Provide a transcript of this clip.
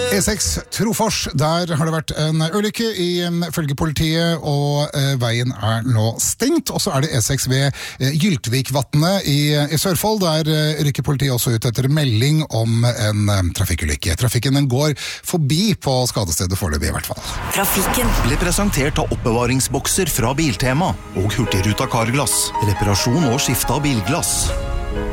E6 Trofors, der har det vært en ulykke ifølge politiet, og veien er nå stengt. Og så er det E6 ved Gyltvikvatnet i Sørfold, der rykker politiet også ut etter melding om en trafikkulykke. Trafikken den går forbi på skadestedet foreløpig i hvert fall. Trafikken ble presentert av oppbevaringsbokser fra Biltema og Hurtigruta Carglass. Reparasjon og skifte av bilglass.